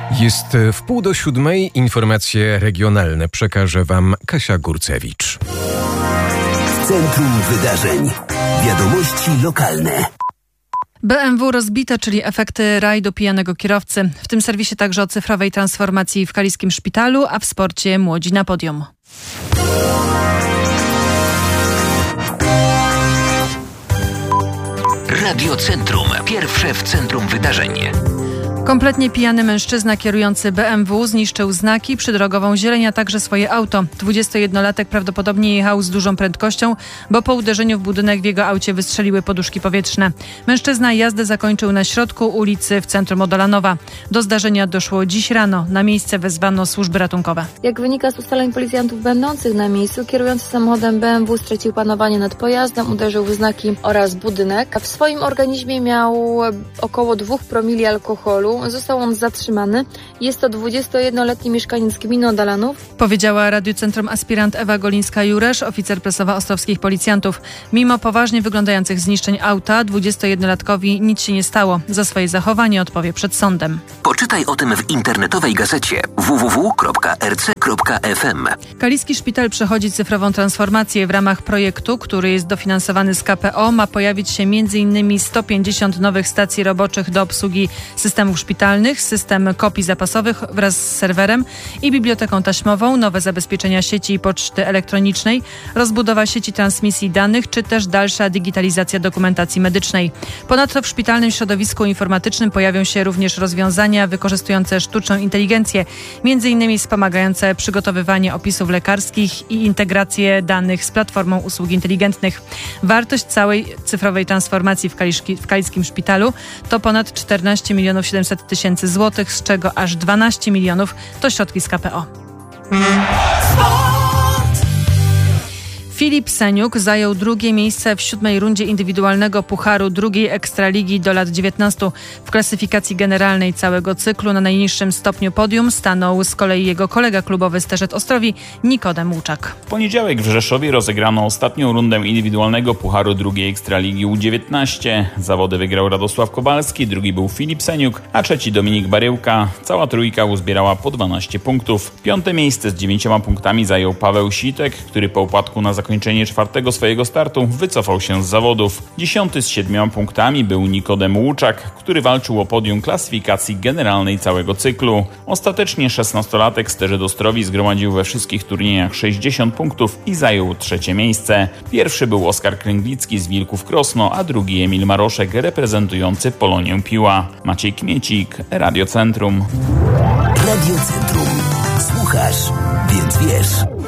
Jest 6:30. Informacje regionalne przekaże Wam Kasia Górcewicz. W centrum wydarzeń. Wiadomości lokalne. BMW rozbite, czyli efekty rajdu pijanego kierowcy. W tym serwisie także o cyfrowej transformacji w Kaliskim Szpitalu, a w sporcie Młodzi na podium. Radio Centrum. Pierwsze w centrum wydarzeń. Kompletnie pijany mężczyzna kierujący BMW zniszczył znaki, przydrogową zieleń, a także swoje auto. 21-latek prawdopodobnie jechał z dużą prędkością, bo po uderzeniu w budynek w jego aucie wystrzeliły poduszki powietrzne. Mężczyzna jazdę zakończył na środku ulicy w centrum Odolanowa. Do zdarzenia doszło dziś rano. Na miejsce wezwano służby ratunkowe. Jak wynika z ustaleń policjantów będących na miejscu, kierujący samochodem BMW stracił panowanie nad pojazdem, uderzył w znaki oraz budynek, a w swoim organizmie miał około 2 promili alkoholu. Został on zatrzymany. Jest to 21-letni mieszkaniec gminy Odalanów. Powiedziała Radiu Centrum aspirant Ewa Golińska-Juresz, oficer prasowa ostrowskich policjantów. Mimo poważnie wyglądających zniszczeń auta, 21-latkowi nic się nie stało. Za swoje zachowanie odpowie przed sądem. Poczytaj o tym w internetowej gazecie www.rc.fm. Kaliski Szpital przechodzi cyfrową transformację. W ramach projektu, który jest dofinansowany z KPO, ma pojawić się m.in. 150 nowych stacji roboczych do obsługi systemów szpitalnych, system kopii zapasowych wraz z serwerem i biblioteką taśmową, nowe zabezpieczenia sieci i poczty elektronicznej, rozbudowa sieci transmisji danych, czy też dalsza digitalizacja dokumentacji medycznej. Ponadto w szpitalnym środowisku informatycznym pojawią się również rozwiązania wykorzystujące sztuczną inteligencję, m.in. wspomagające przygotowywanie opisów lekarskich i integrację danych z platformą usług inteligentnych. Wartość całej cyfrowej transformacji w Kaliskim Szpitalu to ponad 14 700 000 złotych, z czego aż 12 milionów to środki z KPO. Filip Seniuk zajął drugie miejsce w 7. rundzie indywidualnego Pucharu II Ekstraligi do lat 19. W klasyfikacji generalnej całego cyklu na najniższym stopniu podium stanął z kolei jego kolega klubowy z Terzet Ostrowi, Nikodem Łuczak. W poniedziałek w Rzeszowie rozegrano ostatnią rundę indywidualnego Pucharu II Ekstraligi U19. Zawody wygrał Radosław Kowalski, drugi był Filip Seniuk, a trzeci Dominik Baryłka. Cała trójka uzbierała po 12 punktów. 5. miejsce z 9 punktami zajął Paweł Sitek, który po upadku na zakończenie 4. swojego startu wycofał się z zawodów. 10. z 7 punktami był Nikodem Łuczak, który walczył o podium klasyfikacji generalnej całego cyklu. Ostatecznie 16-latek z Terzet Ostrowi zgromadził we wszystkich turniejach 60 punktów i zajął 3. miejsce. Pierwszy był Oskar Kręglicki z Wilków Krosno, a drugi Emil Maroszek reprezentujący Polonię Piła. Maciej Kmiecik, Radio Centrum. Radio Centrum. Słuchasz, więc wiesz.